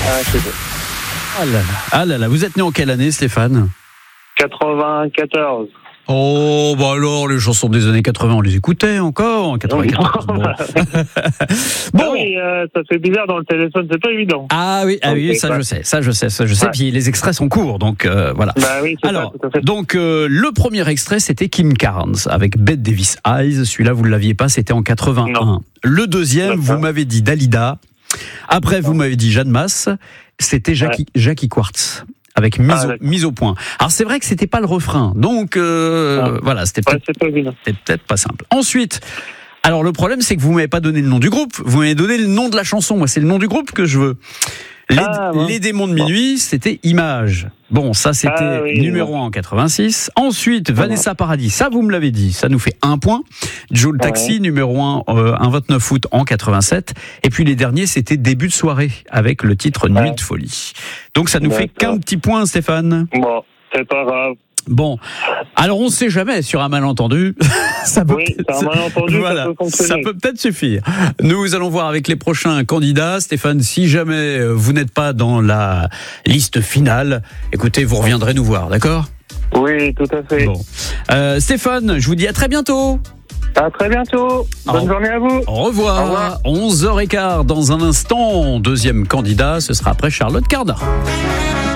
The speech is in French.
c'est ça. Ah là là, vous êtes né en quelle année, Stéphane ? 94. Oh, bah alors, les chansons des années 80, on les écoutait encore en 94. Bon. Ah oui, ça fait bizarre dans le téléphone, c'est pas évident. Ah oui, ça je sais. Puis les extraits sont courts, donc voilà. Bah oui, c'est alors, ça, tout à fait. donc le premier extrait, c'était Kim Carnes avec Bette Davis Eyes. Celui-là, vous ne l'aviez pas, c'était en 81. Non. Le deuxième, vous m'avez dit Dalida. Après, vous m'avez dit Jeanne Masse. C'était Jackie Quartz. Avec mise au point. Alors c'est vrai que c'était pas le refrain, donc voilà, c'était peut-être pas simple. Ensuite, alors le problème c'est que vous m'avez pas donné le nom du groupe, vous m'avez donné le nom de la chanson. Moi c'est le nom du groupe que je veux. Les démons de minuit, c'était Image. Bon, ça c'était numéro 1 en 86. Ensuite, Vanessa Paradis, ça vous me l'avez dit, ça nous fait 1 point. Joe le Taxi, numéro 1, un 29 août en 87. Et puis les derniers, c'était Début de soirée, avec le titre Nuit de folie. Donc ça nous fait qu'un petit point, Stéphane. Bon, c'est pas grave. Bon, alors on ne sait jamais sur un malentendu. C'est un malentendu, voilà, ça peut fonctionner. Ça peut peut-être suffire. Nous allons voir avec les prochains candidats. Stéphane, si jamais vous n'êtes pas dans la liste finale, écoutez, vous reviendrez nous voir, d'accord ? Oui, tout à fait. Bon. Stéphane, je vous dis à très bientôt. À très bientôt. Bonne journée à vous. Au revoir. 11h15 dans un instant. Deuxième candidat, ce sera après Charlotte Cardin.